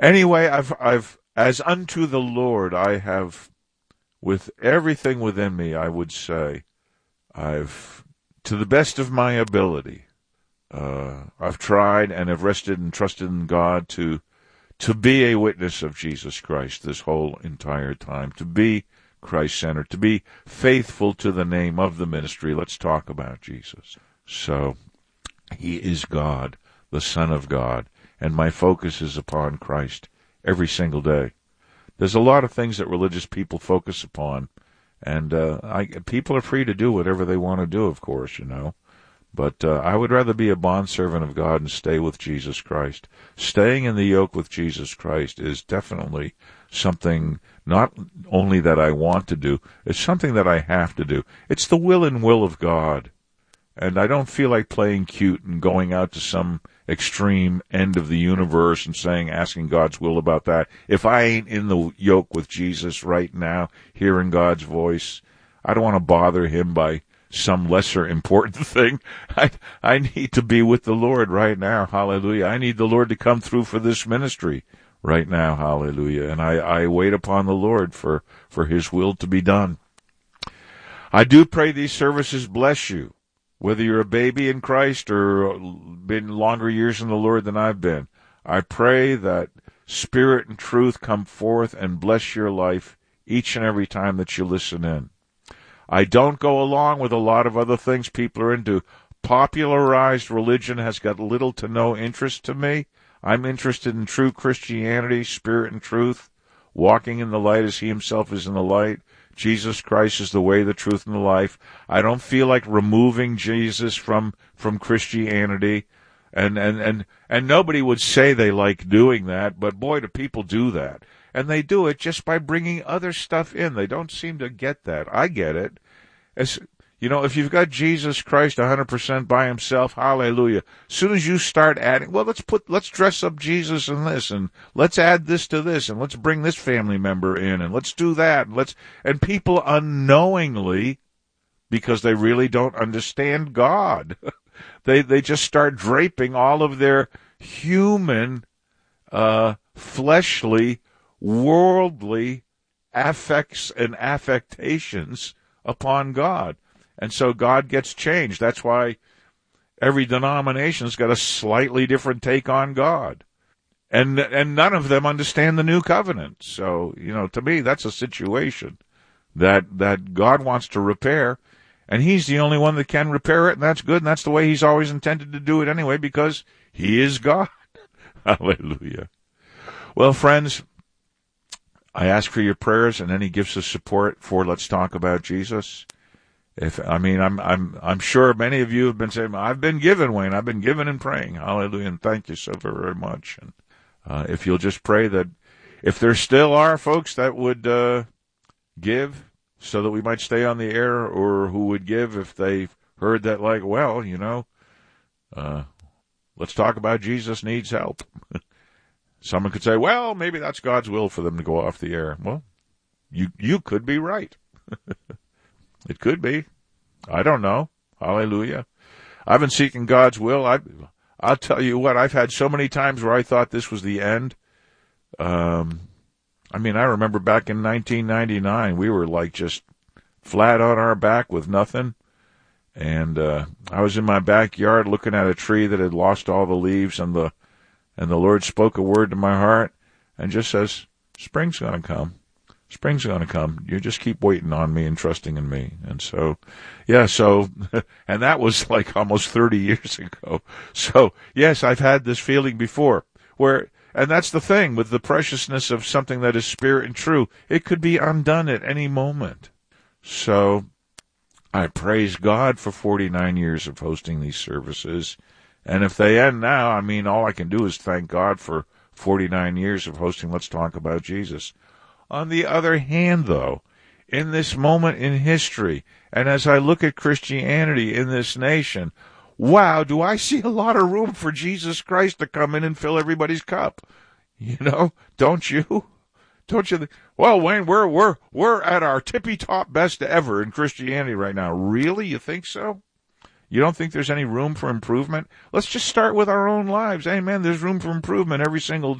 Anyway, I've, as unto the Lord, I have, with everything within me, I would say, I've, to the best of my ability, I've tried and have rested and trusted in God to be a witness of Jesus Christ this whole entire time, to be Christ-centered, to be faithful to the name of the ministry. Let's talk about Jesus. So, he is God, the Son of God, and my focus is upon Christ every single day. There's a lot of things that religious people focus upon, and people are free to do whatever they want to do, of course, you know. But I would rather be a bondservant of God and stay with Jesus Christ. Staying in the yoke with Jesus Christ is definitely something not only that I want to do, it's something that I have to do. It's the will and will of God. And I don't feel like playing cute and going out to some extreme end of the universe and asking God's will about that. If I ain't in the yoke with Jesus right now, hearing God's voice, I don't want to bother him by some lesser important thing. I need to be with the Lord right now. Hallelujah. I need the Lord to come through for this ministry right now. Hallelujah. And I wait upon the Lord for his will to be done. I do pray these services bless you, whether you're a baby in Christ or been longer years in the Lord than I've been. I pray that Spirit and truth come forth and bless your life each and every time that you listen in. I don't go along with a lot of other things people are into. Popularized religion has got little to no interest to me. I'm interested in true Christianity, spirit and truth, walking in the light as he himself is in the light. Jesus Christ is the way, the truth, and the life. I don't feel like removing Jesus from Christianity. And nobody would say they like doing that, but boy, do people do that. And they do it just by bringing other stuff in. They don't seem to get that. I get it. As you know, if you've got Jesus Christ 100% by himself, hallelujah. As soon as you start adding, well, let's dress up Jesus in this, and let's add this to this, and let's bring this family member in, and let's do that, and people unknowingly, because they really don't understand God, they just start draping all of their human, fleshly, worldly affects and affectations upon God. And so God gets changed. That's why every denomination's got a slightly different take on God. And none of them understand the new covenant. So, you know, to me, that's a situation that God wants to repair. And he's the only one that can repair it, and that's good. And that's the way he's always intended to do it anyway, because he is God. Hallelujah. Well, friends, I ask for your prayers and any gifts of support for Let's Talk About Jesus. I'm sure many of you have been saying, I've been given, Wayne. I've been given and praying. Hallelujah. And thank you so very, very much. And if you'll just pray that if there still are folks that would give so that we might stay on the air, or who would give if they heard that, like, well, you know, Let's Talk About Jesus needs help. Someone could say, well, maybe that's God's will for them to go off the air. Well, you could be right. It could be. I don't know. Hallelujah. I've been seeking God's will. I'll tell you what, I've had so many times where I thought this was the end. I remember back in 1999, we were like just flat on our back with nothing. And I was in my backyard looking at a tree that had lost all the leaves, and the Lord spoke a word to my heart and just says, spring's going to come. Spring's going to come. You just keep waiting on me and trusting in me. And so, and that was like almost 30 years ago. So, yes, I've had this feeling before and that's the thing with the preciousness of something that is spirit and true. It could be undone at any moment. So, I praise God for 49 years of hosting these services. And if they end now, all I can do is thank God for 49 years of hosting Let's Talk About Jesus. On the other hand, though, in this moment in history, and as I look at Christianity in this nation, wow, do I see a lot of room for Jesus Christ to come in and fill everybody's cup. You know, don't you? Don't you think, well, Wayne, we're at our tippy-top best ever in Christianity right now. Really? You think so? You don't think there's any room for improvement? Let's just start with our own lives. Amen. There's room for improvement every single day.